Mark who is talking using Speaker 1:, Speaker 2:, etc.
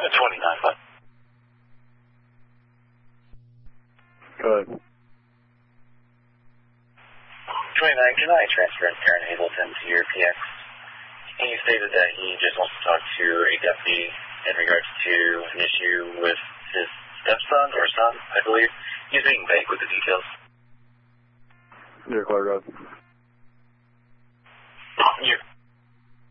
Speaker 1: At 29, bud.
Speaker 2: Go ahead.
Speaker 1: 29, can I transfer Aaron Hazleton to your PX? And you stated that he just wants to talk to a deputy in regards to an issue with his stepson or son, I believe. He's being vague with the details.
Speaker 2: You're clear, Road.
Speaker 1: You're